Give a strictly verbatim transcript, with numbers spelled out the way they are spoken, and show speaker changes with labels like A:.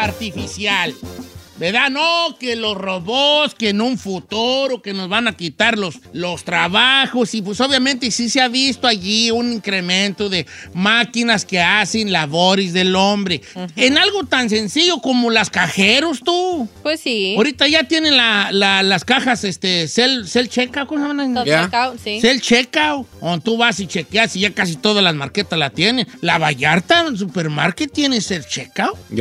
A: artificial. ¿Verdad? No, que los robots, que en un futuro, que nos van a quitar los, los trabajos. Y pues obviamente sí se ha visto allí un incremento de máquinas que hacen labores del hombre. Uh-huh. En algo tan sencillo como las cajeros, tú.
B: Pues sí.
A: Ahorita ya tienen la, la, las cajas, este, self, self checkout, ¿cómo se llaman?
B: Yeah. Checkout, sí.
A: Self checkout, donde tú vas y chequeas y ya casi todas las marquetas la tienen. La Vallarta, el supermarket, tiene self checkout.